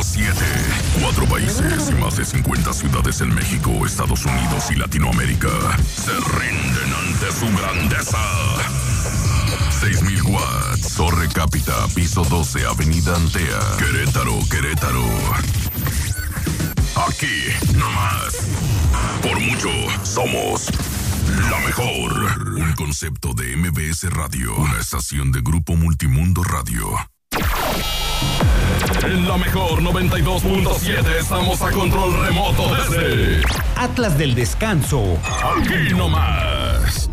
7, 4 países y más de 50 ciudades en México, Estados Unidos y Latinoamérica se rinden ante su grandeza. 6,000 watts, Torre Cápita, piso 12, Avenida Antea, Querétaro. Aquí, nomás. Por mucho, somos la mejor. Un concepto de MBS Radio, una estación de Grupo Multimundo Radio. En la mejor 92.7 estamos a control remoto desde Atlas del Descanso. Aquí nomás.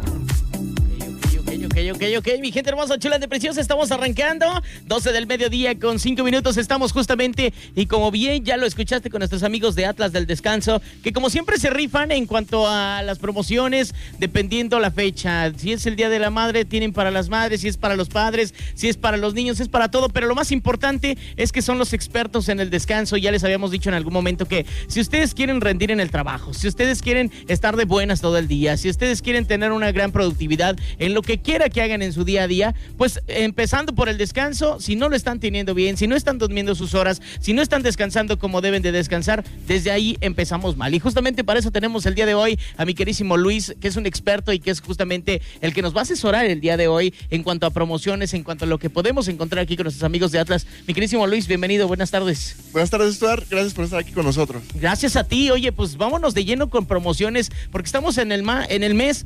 Ok, mi gente hermosa, chula de preciosa, estamos arrancando, 12 del mediodía con 5 minutos, estamos justamente, y como bien ya lo escuchaste con nuestros amigos de Atlas del Descanso, que como siempre se rifan en cuanto a las promociones, dependiendo la fecha, si es el Día de la Madre, tienen para las madres, si es para los padres, si es para los niños, es para todo, pero lo más importante es que son los expertos en el descanso. Ya les habíamos dicho en algún momento que si ustedes quieren rendir en el trabajo, si ustedes quieren estar de buenas todo el día, si ustedes quieren tener una gran productividad en lo que quiera que hagan en su día a día, pues empezando por el descanso, si no lo están teniendo bien, si no están durmiendo sus horas, si no están descansando como deben de descansar, desde ahí empezamos mal. Y justamente para eso tenemos el día de hoy a mi querísimo Luis, que es un experto y que es justamente el que nos va a asesorar el día de hoy en cuanto a promociones, en cuanto a lo que podemos encontrar aquí con nuestros amigos de Atlas. Mi querísimo Luis, bienvenido, buenas tardes. Buenas tardes, Stuart, gracias por estar aquí con nosotros. Gracias a ti. Oye, pues vámonos de lleno con promociones, porque estamos en el mes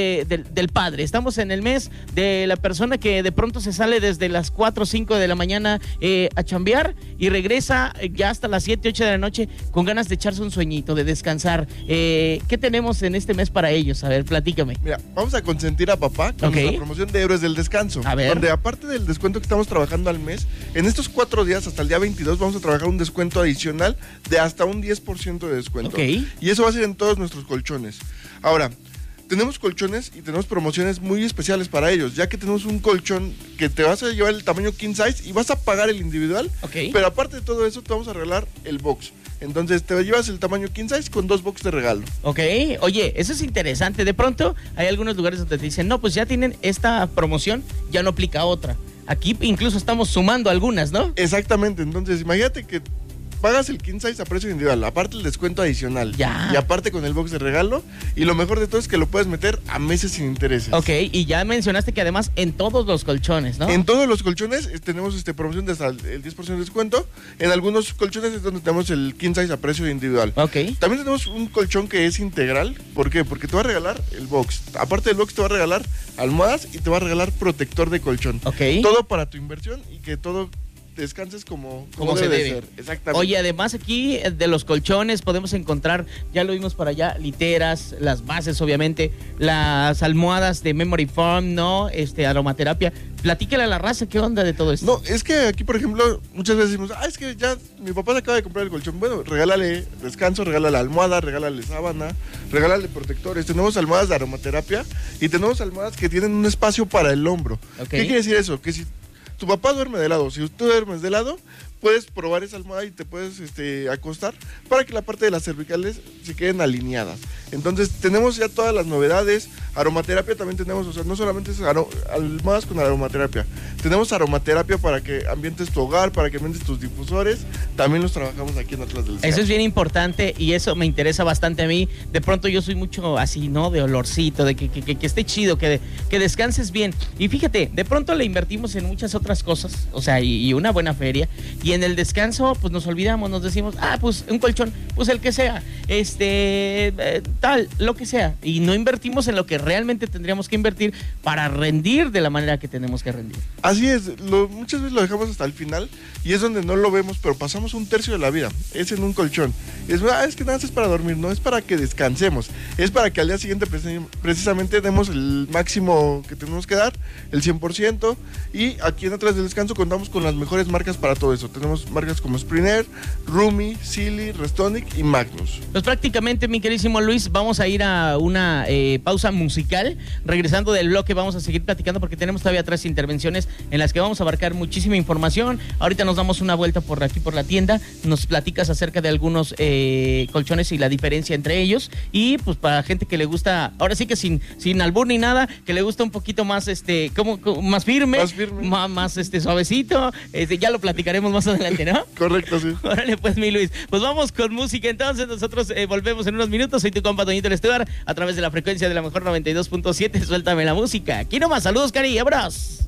del padre, estamos en el mes de la persona que de pronto se sale desde las 4 o 5 de la mañana a chambear y regresa ya hasta las 7, 8 de la noche con ganas de echarse un sueñito, de descansar. ¿Qué tenemos en este mes para ellos? A ver, platícame. Mira, vamos a consentir a papá con nuestra promoción de Héroes del Descanso. A ver. Donde aparte del descuento que estamos trabajando al mes, en estos 4 días hasta el día 22 vamos a trabajar un descuento adicional de hasta un 10% de descuento. Okay. Y eso va a ser en todos nuestros colchones. Ahora, tenemos colchones y tenemos promociones muy especiales para ellos, ya que tenemos un colchón que te vas a llevar el tamaño king size y vas a pagar el individual, pero aparte de todo eso te vamos a regalar el box. Entonces te llevas el tamaño king size con 2 box de regalo. Ok, oye, eso es interesante. De pronto hay algunos lugares donde te dicen, no, pues ya tienen esta promoción, ya no aplica otra. Aquí incluso estamos sumando algunas, ¿no? Exactamente, entonces imagínate que pagas el king size a precio individual, aparte el descuento adicional. Ya. Y aparte con el box de regalo. Y lo mejor de todo es que lo puedes meter a meses sin intereses. Ok, y ya mencionaste que además en todos los colchones, ¿no? En todos los colchones tenemos promoción de hasta el 10% de descuento. En algunos colchones es donde tenemos el king size a precio individual. Ok. También tenemos un colchón que es integral. ¿Por qué? Porque te va a regalar el box. Aparte del box te va a regalar almohadas y te va a regalar protector de colchón. Ok. Todo para tu inversión y que todo descanses como se debe ser. Exactamente. Oye, además aquí de los colchones podemos encontrar, ya lo vimos para allá, literas, las bases obviamente, las almohadas de Memory Foam, ¿no? Aromaterapia. Platícale a la raza, ¿qué onda de todo esto? No, es que aquí, por ejemplo, muchas veces decimos, es que ya mi papá se acaba de comprar el colchón. Bueno, regálale descanso, regálale almohada, regálale sábana, regálale protectores. Tenemos almohadas de aromaterapia y tenemos almohadas que tienen un espacio para el hombro. Okay. ¿Qué quiere decir eso? Que si tu papá duerme de lado, si tú duermes de lado, puedes probar esa almohada y te puedes acostar para que la parte de las cervicales se queden alineadas. Entonces tenemos ya todas las novedades. Aromaterapia también tenemos, o sea, no solamente es almohadas con aromaterapia, tenemos aromaterapia para que ambientes tu hogar, para que ambientes tus difusores. También los trabajamos aquí en Atlas del Descanso. Eso es bien importante y eso me interesa bastante a mí. De pronto yo soy mucho así, ¿no? De olorcito, de que esté chido, que descanses bien. Y fíjate, de pronto le invertimos en muchas otras cosas, o sea, y una buena feria. Y en el descanso, pues nos olvidamos, nos decimos, pues un colchón, pues el que sea, tal, lo que sea. Y no invertimos en lo que realmente tendríamos que invertir para rendir de la manera que tenemos que rendir. Así es, muchas veces lo dejamos hasta el final y es donde no lo vemos, pero pasamos un tercio de la vida, es en un colchón. Es que nada más es para dormir, no es para que descansemos, es para que al día siguiente precisamente demos el máximo que tenemos que dar, el 100%, y aquí en Atlas del Descanso contamos con las mejores marcas para todo eso. Tenemos marcas como Springer, Rumi, Silly, Restonic y Magnus. Pues prácticamente, mi querísimo Luis, vamos a ir a una pausa musical. Regresando del bloque vamos a seguir platicando porque tenemos todavía 3 intervenciones en las que vamos a abarcar muchísima información. Ahorita nos damos una vuelta por aquí por la tienda, nos platicas acerca de algunos colchones y la diferencia entre ellos, y pues para gente que le gusta, ahora sí que sin albur ni nada, que le gusta un poquito más más firme, más suavecito, ya lo platicaremos más adelante, ¿no? Correcto, sí. Órale, pues, mi Luis. Pues vamos con música, entonces. Nosotros volvemos en unos minutos. Soy tu compa, Toñito el Stuart, a través de la frecuencia de la mejor 92.7. Suéltame la música. Aquí nomás. Saludos, Cari. Abrazos.